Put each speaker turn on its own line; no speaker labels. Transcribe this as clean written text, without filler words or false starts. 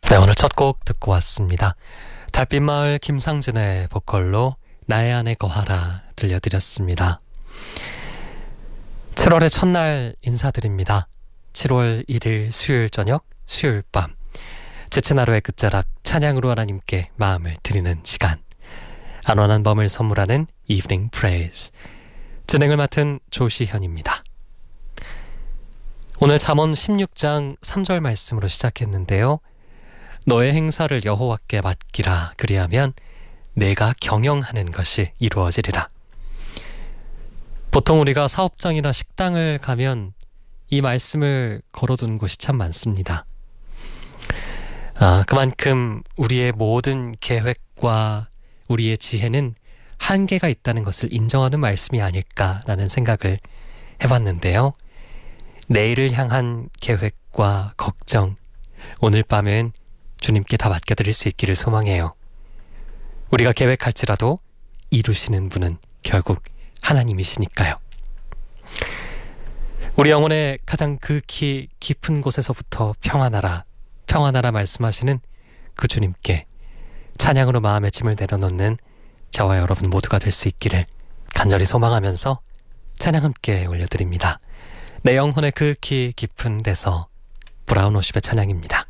네, 오늘 첫 곡 듣고 왔습니다. 달빛마을 김상진의 보컬로 나의 안에 거하라 들려드렸습니다. 7월의 첫날 인사드립니다. 7월 1일 수요일 저녁, 수요일 밤, 지친 하루의 끝자락 찬양으로 하나님께 마음을 드리는 시간, 안원한 밤을 선물하는 Evening Praise, 진행을 맡은 조시현입니다. 오늘 잠언 16장 3절 말씀으로 시작했는데요. 너의 행사를 여호와께 맡기라. 그리하면 내가 경영하는 것이 이루어지리라. 보통 우리가 사업장이나 식당을 가면 이 말씀을 걸어둔 곳이 참 많습니다. 그만큼 우리의 모든 계획과 우리의 지혜는 한계가 있다는 것을 인정하는 말씀이 아닐까라는 생각을 해봤는데요. 내일을 향한 계획과 걱정, 오늘 밤은 주님께 다 맡겨드릴 수 있기를 소망해요. 우리가 계획할지라도 이루시는 분은 결국 하나님이시니까요. 우리 영혼의 가장 극히 깊은 곳에서부터 평안하라, 평안하라 말씀하시는 그 주님께 찬양으로 마음의 짐을 내려놓는 저와 여러분 모두가 될 수 있기를 간절히 소망하면서 찬양 함께 올려드립니다. 내 영혼의 극히 깊은 데서 브라운 오십의 찬양입니다.